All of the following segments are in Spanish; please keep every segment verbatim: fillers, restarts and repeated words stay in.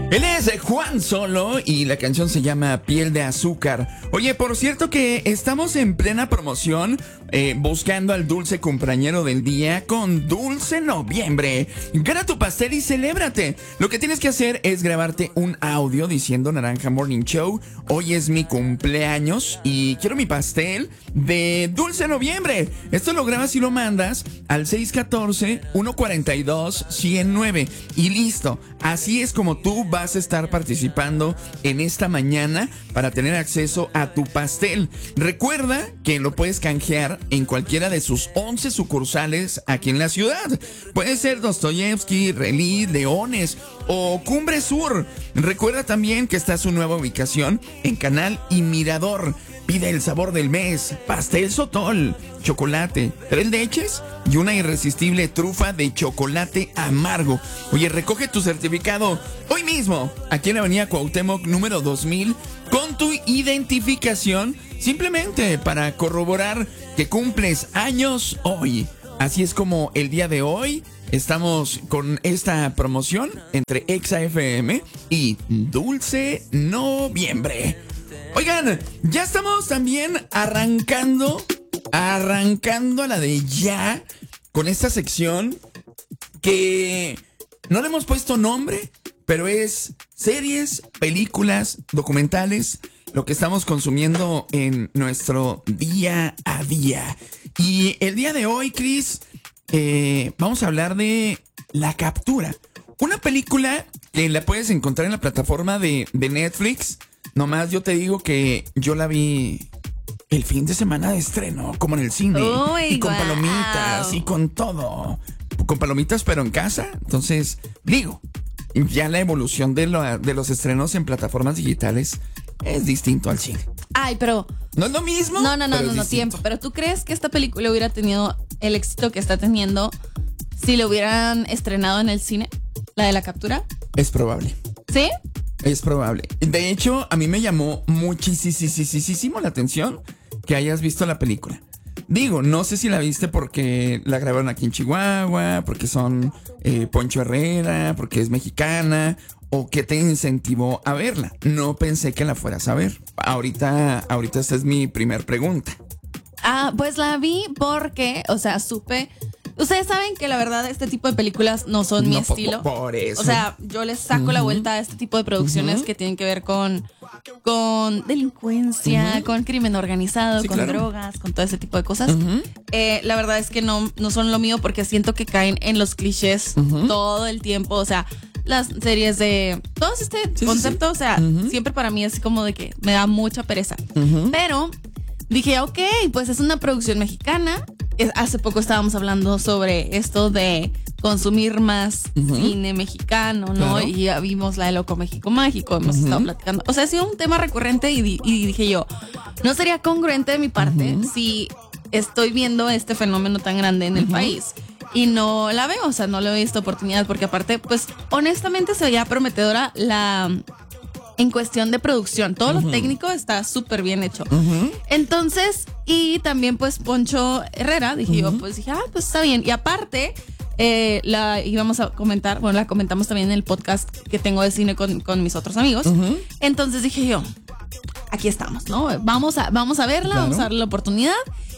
Él es Juan Solo y la canción se llama Piel de Azúcar. Oye, por cierto que estamos en plena promoción eh, buscando al dulce cumpleañero del día con Dulce Noviembre. Gana tu pastel y celébrate. Lo que tienes que hacer es grabarte un audio diciendo Naranja Morning Show, hoy es mi cumpleaños y quiero mi pastel de Dulce Noviembre. Esto lo grabas y lo mandas al seis uno cuatro, uno cuatro dos, cero nueve y listo. Así es como tú vas a estar participando en esta mañana para tener acceso a tu pastel. Recuerda que lo puedes canjear en cualquiera de sus once sucursales aquí en la ciudad. Puede ser Dostoyevsky, Relí, Leones o Cumbre Sur. Recuerda también que está su nueva ubicación en Canal y Mirador. Pide el sabor del mes, pastel Sotol, chocolate, tres leches y una irresistible trufa de chocolate amargo. Oye, recoge tu certificado hoy mismo, aquí en la avenida Cuauhtémoc número dos mil, con tu identificación, simplemente para corroborar que cumples años hoy. Así es como el día de hoy estamos con esta promoción entre Exa F M y Dulce Noviembre. Oigan, ya estamos también arrancando, arrancando a la de ya con esta sección que no le hemos puesto nombre, pero es series, películas, documentales, lo que estamos consumiendo en nuestro día a día. Y el día de hoy, Chris, eh, vamos a hablar de La Captura, una película que la puedes encontrar en la plataforma de, de Netflix. Nomás yo te digo que yo la vi el fin de semana de estreno, como en el cine. Uy, y con wow. palomitas y con todo. Con palomitas, pero en casa. Entonces, digo, ya la evolución de, lo, de los estrenos en plataformas digitales es distinto al cine. Ay, pero... ¿No es lo mismo? No, no, no, pero no, no, tiempo. Pero ¿tú crees que esta película hubiera tenido el éxito que está teniendo si lo hubieran estrenado en el cine? ¿La de La Captura? Es probable. ¿Sí? Es probable. De hecho, a mí me llamó muchísimo la atención que hayas visto la película. Digo, no sé si la viste porque la grabaron aquí en Chihuahua, porque son eh, Poncho Herrera, porque es mexicana, o qué te incentivó a verla. No pensé que la fueras a ver. Ahorita, ahorita esta es mi primer pregunta. Ah, pues la vi porque, o sea, supe... Ustedes saben que la verdad este tipo de películas no son no, mi estilo. Por, por eso. O sea, yo les saco uh-huh. la vuelta a este tipo de producciones uh-huh. que tienen que ver con, con delincuencia, uh-huh. con crimen organizado, sí, con claro. drogas, con todo ese tipo de cosas. Uh-huh. Eh, la verdad es que no, no son lo mío porque siento que caen en los clichés uh-huh. todo el tiempo. O sea, las series de... Todo este sí, concepto, sí, sí. o sea, uh-huh. siempre para mí es como de que me da mucha pereza. Uh-huh. Pero dije, ok, pues es una producción mexicana. Hace poco estábamos hablando sobre esto de consumir más uh-huh. cine mexicano, ¿no? Claro. Y ya vimos la de Loco México Mágico, hemos uh-huh. estado platicando. O sea, ha sido un tema recurrente y, di- y dije yo, no sería congruente de mi parte uh-huh. si estoy viendo este fenómeno tan grande en el uh-huh. país y no la veo, o sea, no le doy esta oportunidad porque aparte, pues, honestamente se veía prometedora la... En cuestión de producción, todo uh-huh. lo técnico está súper bien hecho. Uh-huh. Entonces, y también pues Poncho Herrera, dije uh-huh. yo, pues dije, ah, pues está bien. Y aparte, eh, la íbamos a comentar, bueno, la comentamos también en el podcast que tengo de cine con, con mis otros amigos. Uh-huh. Entonces dije yo, aquí estamos, ¿no? Vamos a, vamos a verla, claro. vamos a darle la oportunidad.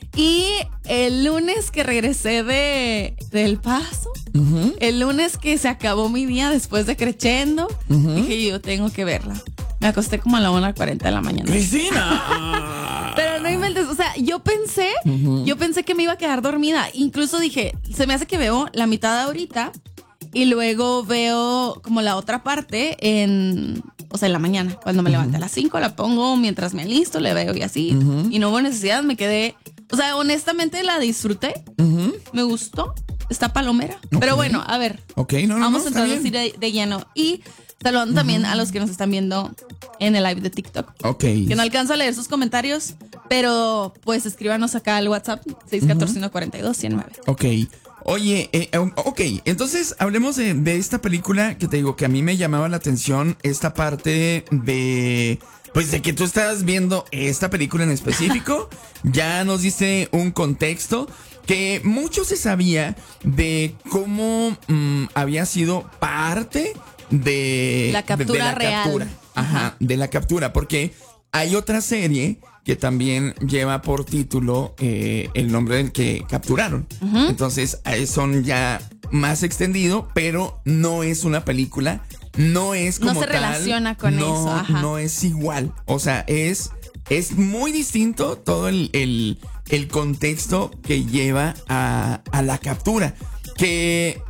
Y el lunes que regresé de del Paso, uh-huh. el lunes que se acabó mi día después de Crechendo, uh-huh. dije yo tengo que verla. Me acosté como a la una cuarenta de la mañana. ¡Cristina! Pero no inventes, o sea, yo pensé, uh-huh. yo pensé que me iba a quedar dormida. Incluso dije, se me hace que veo la mitad ahorita y luego veo como la otra parte en... O sea, en la mañana, cuando me uh-huh. levanté a las cinco, la pongo mientras me alisto, le veo y así. Uh-huh. Y no hubo necesidad, me quedé... O sea, honestamente la disfruté. Uh-huh. Me gustó. Está palomera. Okay. Pero bueno, a ver. Ok, no, no, Vamos no, a introducir de, de lleno. Y saludando uh-huh. también a los que nos están viendo en el live de TikTok. Ok. Que no alcanzo a leer sus comentarios, pero pues escríbanos acá al WhatsApp seis uno cuatro, uno cuatro dos, cero nueve. Ok. Oye, eh, ok, entonces hablemos de, de esta película que te digo que a mí me llamaba la atención esta parte de... Pues de que tú estás viendo esta película en específico, ya nos diste un contexto que mucho se sabía de cómo mmm, había sido parte de la captura de, de la real. Captura. Ajá, Ajá, de la captura, porque hay otra serie que también lleva por título eh, el nombre del que capturaron. Uh-huh. Entonces, son ya más extendido, pero no es una película, no es como no se tal, relaciona con no, eso. Ajá. No es igual. O sea, es, es muy distinto todo el, el, el contexto que lleva a, a la captura. Que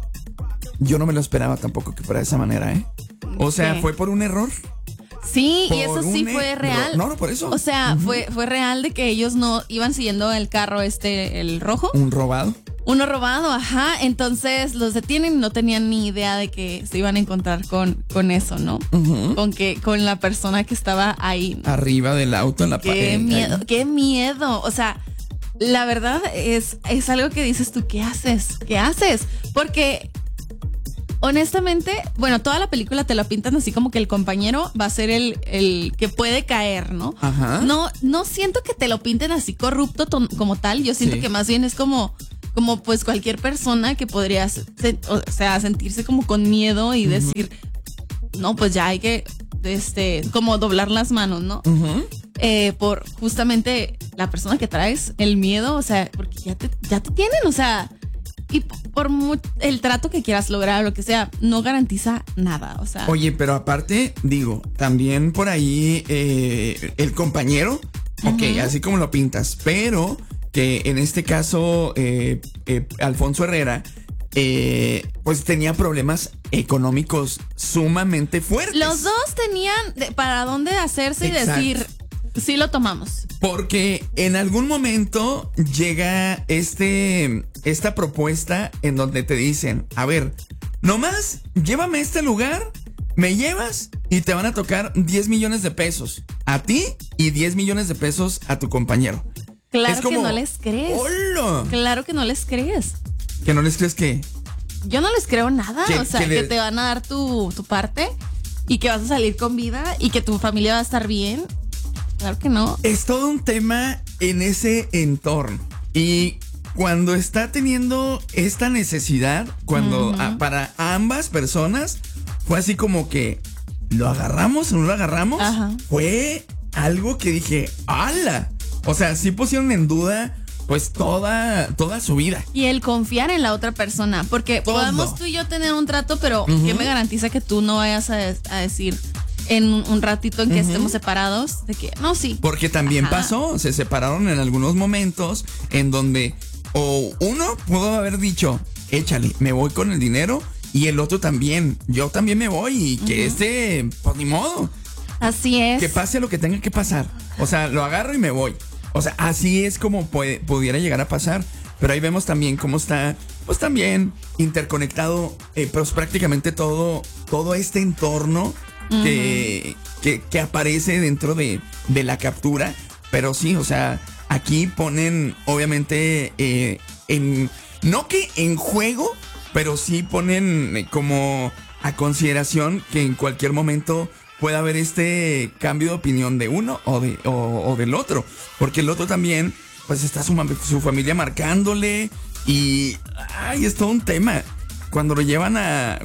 yo no me lo esperaba tampoco que fuera de esa manera, ¿eh? O sea, ¿qué? Fue por un error. Sí, por y eso sí fue real. No, no, por eso. O sea, uh-huh. fue, fue real de que ellos no iban siguiendo el carro este, el rojo. Un robado. Uno robado, ajá. Entonces los detienen y no tenían ni idea de que se iban a encontrar con, con eso, ¿no? Uh-huh. Con que, con la persona que estaba ahí, ¿no? Arriba del auto en la pared. Qué miedo, qué miedo. O sea, la verdad es, es algo que dices tú, ¿qué haces? ¿Qué haces? Porque honestamente, bueno, toda la película te la pintan así como que el compañero va a ser el, el que puede caer, ¿no? Ajá. No, no siento que te lo pinten así corrupto ton, como tal. Yo siento sí. que más bien es como, como pues cualquier persona que podría se, o sea, sentirse como con miedo y uh-huh. decir, no, pues ya hay que, este, como doblar las manos, ¿no? Uh-huh. Eh, por justamente la persona que traes, el miedo, o sea, porque ya te, ya te tienen, o sea, y por muy, el trato que quieras lograr, lo que sea, no garantiza nada, o sea. Oye, pero aparte, digo, también por ahí eh, el compañero, uh-huh. ok, así como lo pintas, pero que en este caso eh, eh, Alfonso Herrera, eh, pues tenía problemas económicos sumamente fuertes. Los dos tenían de, para dónde hacerse. Exacto. Y decir, sí lo tomamos. Porque en algún momento llega este, esta propuesta en donde te dicen, a ver, nomás llévame a este lugar, me llevas y te van a tocar diez millones de pesos a ti y diez millones de pesos a tu compañero. Claro es como, que no les crees. ¡Hola! Claro que no les crees. ¿Que no les crees qué? Yo no les creo nada. ¿Qué, o sea, que, le... que te van a dar tu, tu parte y que vas a salir con vida y que tu familia va a estar bien. Claro que no. Es todo un tema en ese entorno. Y cuando está teniendo esta necesidad, cuando uh-huh. a, para ambas personas, fue así como que ¿lo agarramos o no lo agarramos? Uh-huh. Fue algo que dije, ¡hala! O sea, sí pusieron en duda pues toda, toda su vida. Y el confiar en la otra persona. Porque todo. Podemos tú y yo tener un trato, pero uh-huh. ¿qué me garantiza que tú no vayas a, a decir en un ratito en que uh-huh. estemos separados? De que, no, sí. Porque también Ajá. pasó, se separaron en algunos momentos en donde o uno pudo haber dicho, échale, me voy con el dinero, y el otro también, yo también me voy, y que uh-huh. este, pues ni modo. Así es. Que pase lo que tenga que pasar. O sea, lo agarro y me voy. O sea, así es como puede, pudiera llegar a pasar. Pero ahí vemos también cómo está, pues también interconectado, eh, pues prácticamente todo, todo este entorno uh-huh. que, que, que aparece dentro de, de la captura. Pero sí, o sea, aquí ponen obviamente eh, en, no que en juego, pero sí ponen como a consideración que en cualquier momento puede haber este cambio de opinión de uno o, de, o, o del otro. Porque el otro también, pues está su, su familia marcándole y ay, es todo un tema. Cuando lo llevan a,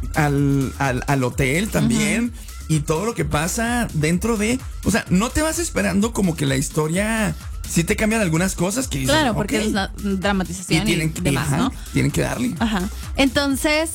al, al, al hotel también uh-huh. y todo lo que pasa dentro de... O sea, no te vas esperando como que la historia... Sí te cambian algunas cosas que dicen, claro, porque okay. es una dramatización y, tienen, y demás, ajá, ¿no? Tienen que darle. Ajá. Entonces...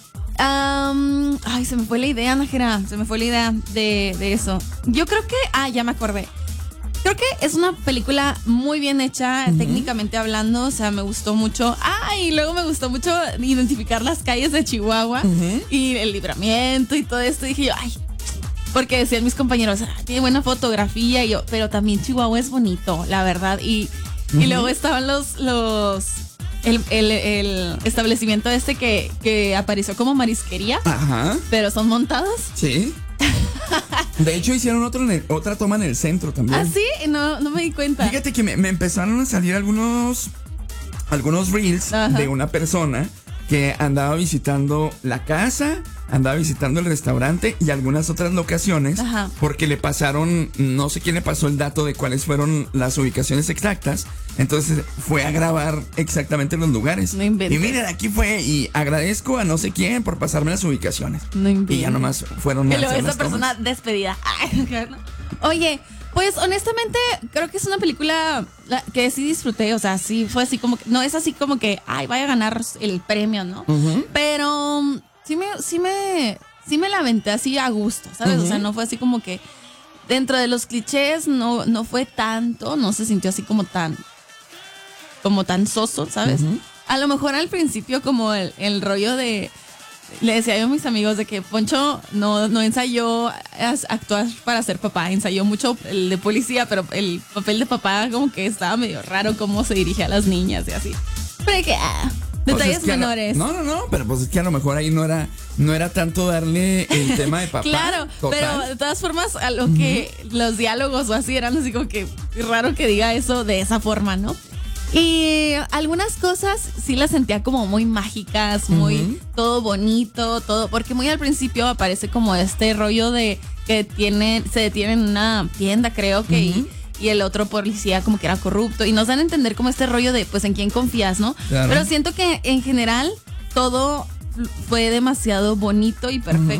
Um, ay, se me fue la idea, Nájera. Se me fue la idea de, de eso. Yo creo que, ah, ya me acordé. Creo que es una película muy bien hecha, uh-huh. técnicamente hablando. O sea, me gustó mucho. Ah, y luego me gustó mucho identificar las calles de Chihuahua uh-huh. y el Libramiento y todo esto. Y dije yo, ay, porque decían mis compañeros, ah, tiene buena fotografía. Y yo, pero también Chihuahua es bonito, la verdad. Y, uh-huh. y luego estaban los... los El, el, el establecimiento este que, que apareció como marisquería. Ajá. Pero son montados. Sí. De hecho, hicieron otro en el, otra toma en el centro también. ¿Ah, sí? No, no me di cuenta. Fíjate que me, me empezaron a salir algunos, algunos reels Ajá. de una persona que andaba visitando la casa andaba visitando el restaurante y algunas otras locaciones. Ajá. Porque le pasaron, no sé quién le pasó el dato de cuáles fueron las ubicaciones exactas. Entonces fue a grabar exactamente los lugares. No inventes. Y miren, aquí fue, y agradezco a no sé quién por pasarme las ubicaciones. No inventes. Y ya nomás fueron más. Esa persona tomas. Despedida. Oye, pues honestamente creo que es una película que sí disfruté, o sea, sí fue así como que, no es así como que, ay, vaya a ganar el premio, ¿no? Uh-huh. Pero sí me, sí me, sí me la aventé así a gusto, ¿sabes? Uh-huh. O sea, no fue así como que dentro de los clichés no, no fue tanto, no se sintió así como tan, como tan soso, ¿sabes? Uh-huh. A lo mejor al principio como el, el rollo de, le decía yo a mis amigos de que Poncho no, no ensayó actuar para ser papá, ensayó mucho el de policía, pero el papel de papá como que estaba medio raro cómo se dirige a las niñas y así. Pero que, ah, detalles pues es que menores. No, no, no, pero pues es que a lo mejor ahí no era, no era tanto darle el tema de papá. Claro, total. Pero de todas formas, a lo que uh-huh. los diálogos o así eran así como que raro que diga eso de esa forma, ¿no? Y algunas cosas sí las sentía como muy mágicas, muy uh-huh. todo bonito, todo, porque muy al principio aparece como este rollo de que tiene, se detiene en una tienda, creo que, uh-huh. y, y el otro policía como que era corrupto, y nos dan a entender como este rollo de pues en quién confías, ¿no? Claro. Pero siento que en general todo fue demasiado bonito y perfecto.